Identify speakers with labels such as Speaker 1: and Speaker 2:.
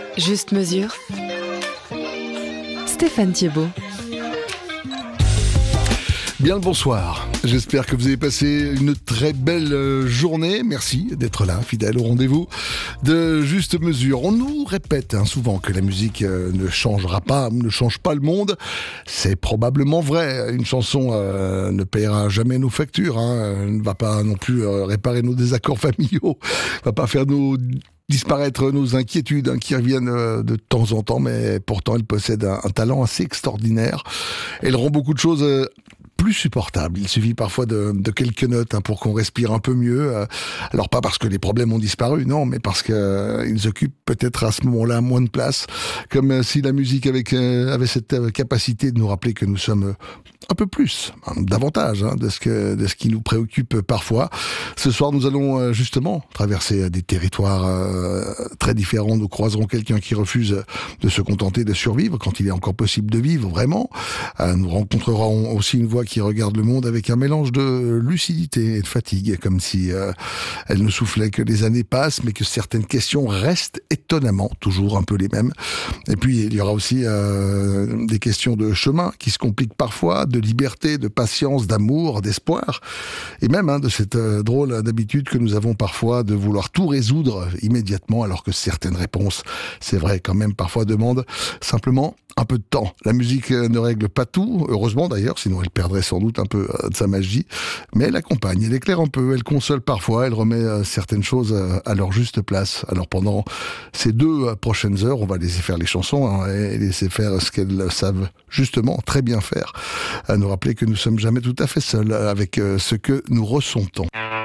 Speaker 1: Juste mesure. Stéphane Thiebaud.
Speaker 2: Bien le bonsoir, j'espère que vous avez passé une très belle journée. Merci d'être là, fidèle au rendez-vous de Juste Mesure. On nous répète souvent que la musique ne changera pas, ne change pas le monde. C'est probablement vrai. Une chanson ne paiera jamais nos factures, ne va pas non plus réparer nos désaccords familiaux, va pas faire disparaître nos inquiétudes qui reviennent de temps en temps, mais pourtant elle possède un talent assez extraordinaire. Elle rend beaucoup de choses plus supportable. Il suffit parfois de quelques notes pour qu'on respire un peu mieux. Alors pas parce que les problèmes ont disparu, non, mais parce qu'ils occupent peut-être à ce moment-là moins de place. Comme si la musique avait cette capacité de nous rappeler que nous sommes un peu plus, davantage de ce qui nous préoccupe parfois. Ce soir, nous allons justement traverser des territoires très différents. Nous croiserons quelqu'un qui refuse de se contenter de survivre quand il est encore possible de vivre vraiment. Nous rencontrerons aussi une voix qui regarde le monde avec un mélange de lucidité et de fatigue, comme si elle nous soufflait que les années passent, mais que certaines questions restent étonnamment toujours un peu les mêmes. Et puis, il y aura aussi des questions de chemin qui se compliquent parfois, de liberté, de patience, d'amour, d'espoir, et même de cette drôle d'habitude que nous avons parfois de vouloir tout résoudre immédiatement, alors que certaines réponses, c'est vrai, quand même parfois demandent simplement un peu de temps. La musique ne règle pas tout, heureusement d'ailleurs, sinon elle perdrait sans doute un peu de sa magie, mais elle accompagne, elle éclaire un peu, elle console parfois, elle remet certaines choses à leur juste place. Alors pendant ces 2 prochaines heures, on va laisser faire les chansons et laisser faire ce qu'elles savent justement très bien faire, à nous rappeler que nous sommes jamais tout à fait seuls avec ce que nous ressentons.